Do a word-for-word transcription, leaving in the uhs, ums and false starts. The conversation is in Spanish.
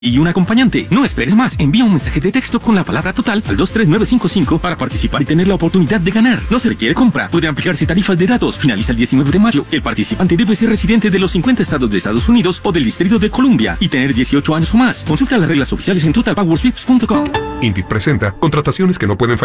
y un acompañante. No esperes más. Envía un mensaje de texto con la palabra total al dos tres nueve cinco cinco para participar y tener la oportunidad de ganar. No se requiere compra. Pueden aplicarse tarifas de datos. Finaliza el diecinueve de mayo. El participante debe ser residente de los cincuenta estados de Estados Unidos o del Distrito de Columbia y tener dieciocho años o más. Consulta las reglas oficiales en total power sweeps punto com. Indeed presenta contrataciones que no pueden fallar.